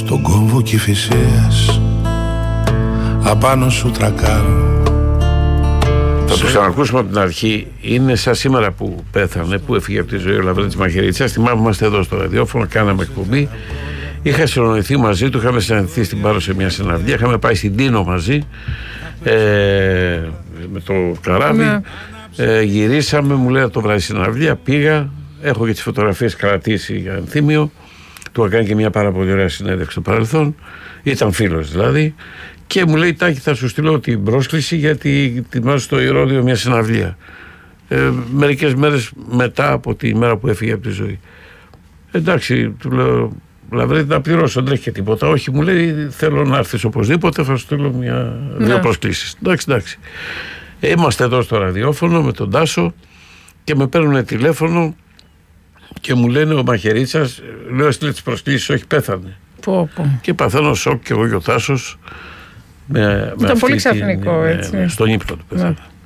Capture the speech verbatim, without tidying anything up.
στον κόμβο Κηφισίας, απάνω σου τρακάρω. Θα το ξανακούσουμε από την αρχή. Είναι σαν σήμερα που πέθανε, που έφυγε από τη ζωή ο Λαβρέντης Μαχαιρίτσας. Θυμάμαι, είμαστε εδώ στο ραδιόφωνο, κάναμε εκπομπή. Είχα συνοηθεί μαζί του, είχαμε συναντηθεί στην Πάρο σε μια συναυλία. Είχαμε πάει στην Τίνο μαζί ε, με το καράβι. Ναι. Ε, γυρίσαμε, μου λέει το βράδυ συναυλία. Πήγα, έχω και τις φωτογραφίες κρατήσει για ενθύμιο. Του έκανε και μια πάρα πολύ ωραία συνέντευξη στο παρελθόν. Ήταν φίλος δηλαδή. Και μου λέει, Τάκη, θα σου στείλω την πρόσκληση γιατί ετοιμάζω στο Ηρώδειο μια συναυλία. Ε, μερικές μέρες μετά από τη μέρα που έφυγε από τη ζωή. Εντάξει, του λέω, Λαβρέντη, να πληρώσω, δεν έχει και τίποτα. Όχι, μου λέει, θέλω να έρθεις οπωσδήποτε, θα σου στείλω μια, ναι. δύο προσκλήσεις. Εντάξει, εντάξει. Είμαστε εδώ στο ραδιόφωνο με τον Τάσο και με παίρνουν τηλέφωνο και μου λένε ο Μαχαιρίτσας, λέω, στείλε τις προσκλήσεις, όχι, πέθανε. Πω, πω. Και παθαίνω σοκ και εγώ και ο Τάσος. Με, Ήταν με πολύ ξαφνικό, την, έτσι. με, στον ύπνο του πέθανε. Ναι.